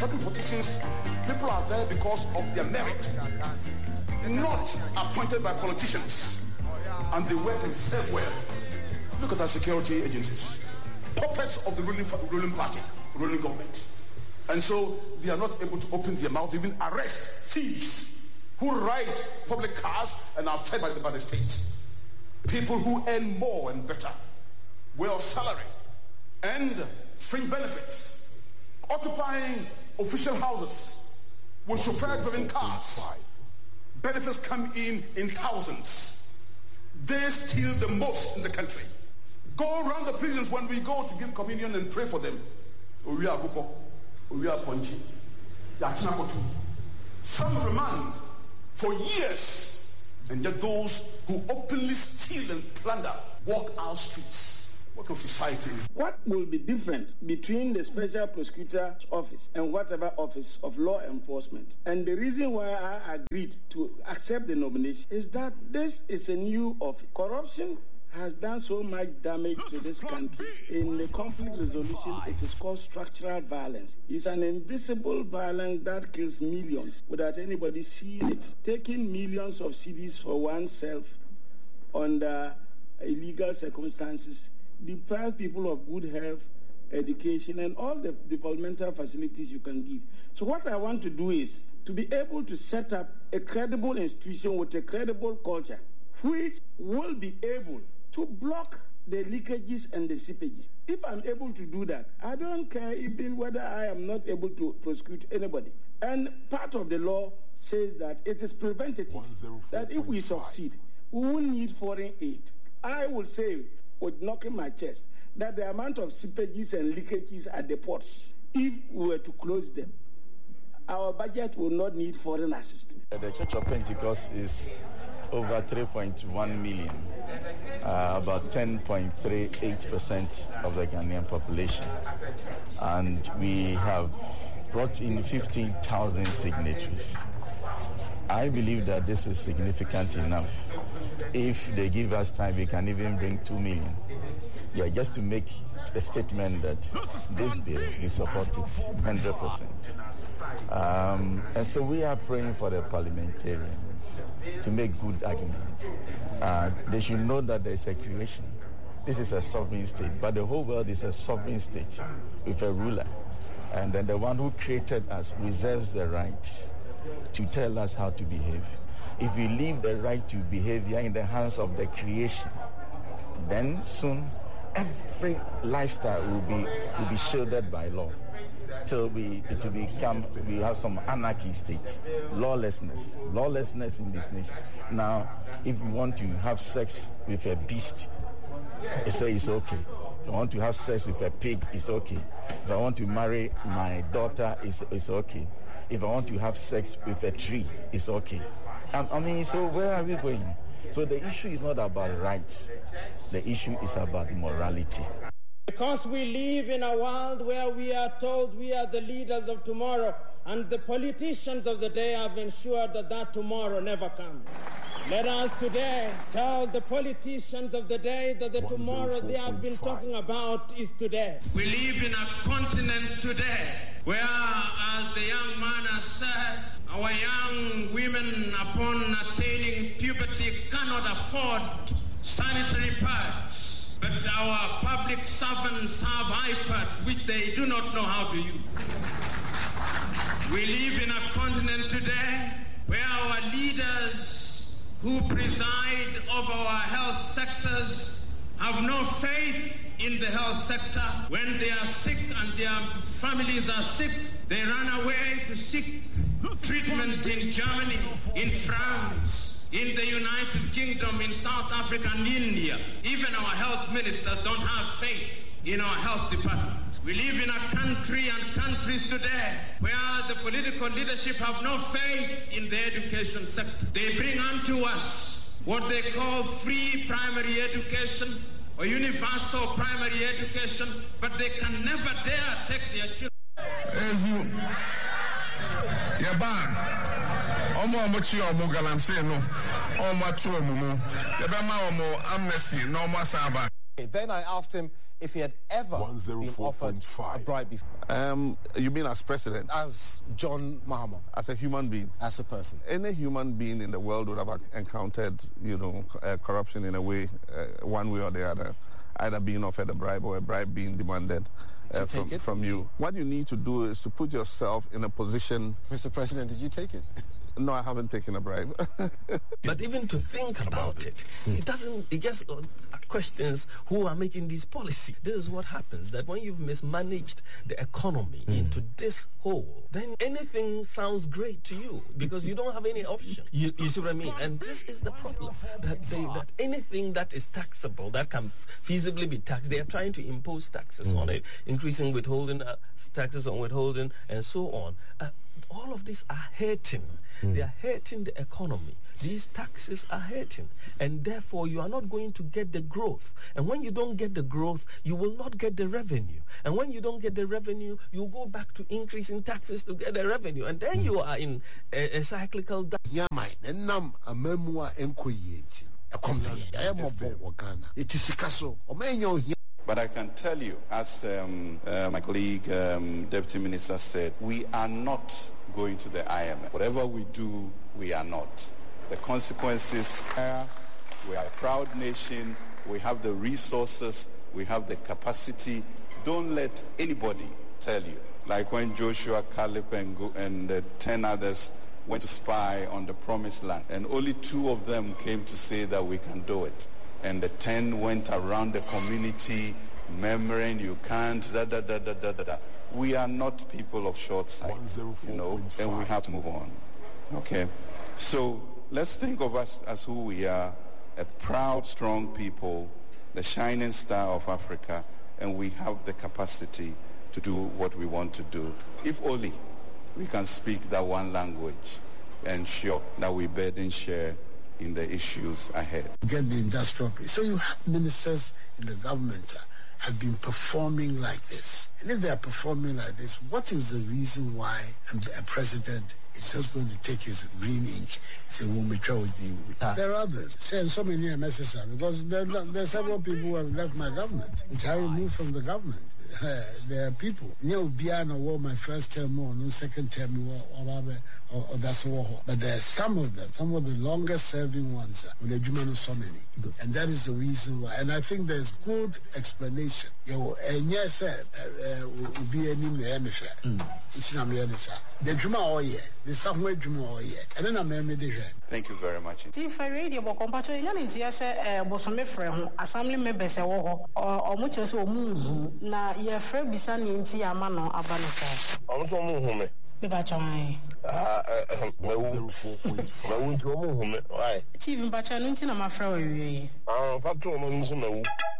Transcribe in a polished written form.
certain positions, people are there because of their merit, not appointed by politicians. And they work and serve well. Look at our security agencies, puppets of the ruling party, ruling government. And so they are not able to open their mouth, even arrest thieves who ride public cars and are fed by the state. People who earn more and better, well salary, and fringe benefits, occupying official houses with chauffeur-driven cars. Benefits come in thousands. They steal the most in the country. Go around the prisons when we go to give communion and pray for them. Some remand for years, and yet those who openly steal and plunder walk our streets. What kind of society is? What will be different between the Special Prosecutor's Office and whatever office of law enforcement? And the reason why I agreed to accept the nomination is that this is a new office. Corruption has done so much damage to this country. In the conflict resolution, it is called structural violence. It's an invisible violence that kills millions without anybody seeing it. Taking millions of cedis for oneself under illegal circumstances deprives people of good health, education, and all the developmental facilities you can give. So what I want to do is to be able to set up a credible institution with a credible culture, which will be able to block the leakages and the seepages. If I'm able to do that, I don't care even whether I am not able to prosecute anybody. And part of the law says that it is preventative, that if we succeed, we won't need foreign aid. I will say, with knocking my chest, that the amount of seepages and leakages at the ports, if we were to close them, our budget will not need foreign assistance. The Church of Pentecost is over 3.1 million, about 10.38% of the Ghanaian population. And we have brought in 15,000 signatories. I believe that this is significant enough. If they give us time, we can even bring 2 million. Yeah, just to make a statement that this bill is supported 100%. And so we are praying for the parliamentarians to make good arguments. They should know that there is a creation. This is a sovereign state, but the whole world is a sovereign state with a ruler. And then the one who created us reserves the right to tell us how to behave. If we leave the right to behavior in the hands of the creation, then soon every lifestyle will be shielded by law till we have some anarchy state, lawlessness in this nation. Now, if you want to have sex with a beast, it's okay. If I want to have sex with a pig, it's okay. If I want to marry my daughter, it's okay. If I want to have sex with a tree, it's okay. So where are we going? So the issue is not about rights. The issue is about morality. Because we live in a world where we are told we are the leaders of tomorrow, and the politicians of the day have ensured that tomorrow never comes. Let us today tell the politicians of the day that the tomorrow they have been talking about is today. We live in a continent today where, as the young man has said, our young women upon attaining puberty cannot afford sanitary pads, but our public servants have iPads which they do not know how to use. We live in a continent today where our leaders who preside over our health sectors have no faith in the health sector. When they are sick and their families are sick, they run away to seek treatment in Germany, in France, in the United Kingdom, in South Africa and India. Even our health ministers don't have faith in our health department. We live in a country and countries today where the political leadership have no faith in the education sector. They bring unto us what they call free primary education or universal primary education, but they can never dare take their children. Then I asked him if he had ever been offered a bribe before. You mean as president? As John Mahama. As a human being? As a person. Any human being in the world would have encountered, corruption in a way, one way or the other, either being offered a bribe or a bribe being demanded from you. What you need to do is to put yourself in a position... Mr. President, did you take it? No, I haven't taken a bribe. But even to think about it, it just questions who are making these policies. This is what happens, that when you've mismanaged the economy into this hole, then anything sounds great to you because you don't have any option. You see what I mean? And this is the problem, that anything that is taxable, that can feasibly be taxed, they are trying to impose taxes on it, increasing withholding, taxes on withholding, and so on. All of these are hurting. They are hurting the economy. These taxes are hurting. And therefore, you are not going to get the growth. And when you don't get the growth, you will not get the revenue. And when you don't get the revenue, you go back to increasing taxes to get the revenue. And then you are in a cyclical... But I can tell you, as my colleague, Deputy Minister said, we are not going to the IMF. Whatever we do, we are not. The consequences are, we are a proud nation, we have the resources, we have the capacity. Don't let anybody tell you. Like when Joshua, Caleb, and the 10 others went to spy on the promised land, and only 2 of them came to say that we can do it. And the 10 went around the community murmuring, you can't, We are not people of short sight, and we have to move on. Okay? So let's think of us as who we are, a proud, strong people, the shining star of Africa, and we have the capacity to do what we want to do. If only we can speak that one language and ensure that we burden share in the issues ahead. Get the industrial piece. So you have ministers in the government have been performing like this. And if they are performing like this, what is the reason why a president is just going to take his green ink and say, there are others. Saying so many are necessary because there are several people who have left my government, which I removed from the government. There are people. My first term or no second term or that's all. But there are some of them, some of the longest serving ones with the Jumano so many. And that is the reason why. And I think there's good explanation. And yes, will be any the Juma or the somewhere Juma or and then I'm Thank you very much. If I radio compatriot Bosome assembly members or much as na ye frɛ bisa ne nti ama no aba no sa so mo hume be ba twan why chief mbacha no nti na ma frɛ wa wie fa to mo nso mawu